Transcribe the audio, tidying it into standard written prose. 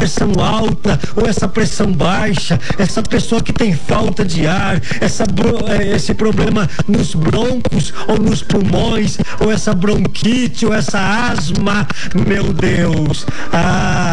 pressão alta ou essa pressão baixa, essa pessoa que tem falta de ar, esse problema nos broncos ou nos pulmões, ou essa bronquite ou essa asma, meu Deus,